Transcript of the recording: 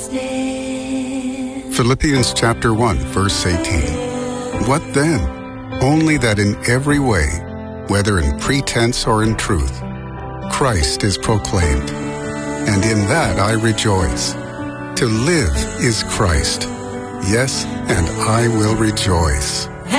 Philippians chapter 1, verse 18. What then? Only that in every way, whether in pretense or in truth, Christ is proclaimed, and in that I rejoice. To live is Christ. Yes, and I will rejoice.